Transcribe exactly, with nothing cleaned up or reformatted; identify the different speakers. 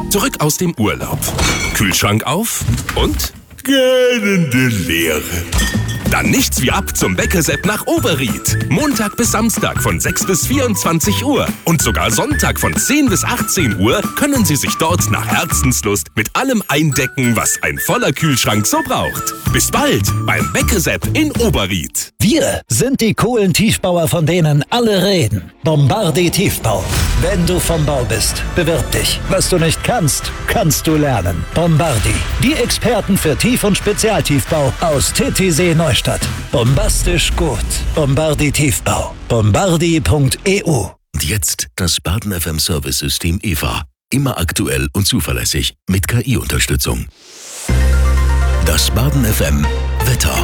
Speaker 1: Zurück aus dem Urlaub. Kühlschrank auf und gähnende Leere. Dann nichts wie ab zum Bäckesepp nach Oberried. Montag bis Samstag von sechs bis vierundzwanzig Uhr. Und sogar Sonntag von zehn bis achtzehn Uhr können Sie sich dort nach Herzenslust mit allem eindecken, was ein voller Kühlschrank so braucht. Bis bald beim Bäckesepp in Oberried.
Speaker 2: Wir sind die coolen Tiefbauer, von denen alle reden. Bombardi Tiefbau. Wenn du vom Bau bist, bewirb dich. Was du nicht kannst, kannst du lernen. Bombardi. Die Experten für Tief- und Spezialtiefbau aus Titisee Neustadt. Bombastisch gut. Bombardi Tiefbau. Bombardi punkt e u.
Speaker 3: Und jetzt das Baden F M Service-System E V A. Immer aktuell und zuverlässig mit K I-Unterstützung. Das Baden F M Wetter.